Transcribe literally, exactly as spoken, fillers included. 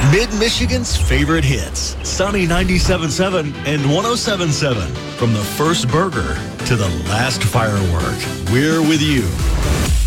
Mid-Michigan's favorite hits, Sunny ninety-seven point seven and one oh seven point seven. From the first burger to the last firework, we're with you.